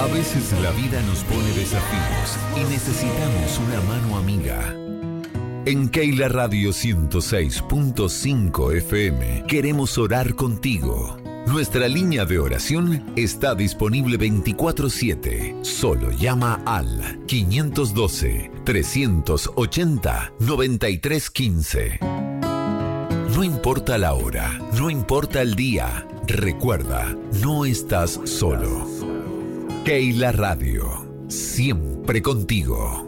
veces la vida nos pone desafíos y necesitamos una mano amiga. En Keila Radio 106.5 FM queremos orar contigo. Nuestra línea de oración está disponible 24/7. Solo llama al 512-380-9315. No importa la hora, no importa el día. Recuerda, no estás solo. Keila Radio, siempre contigo.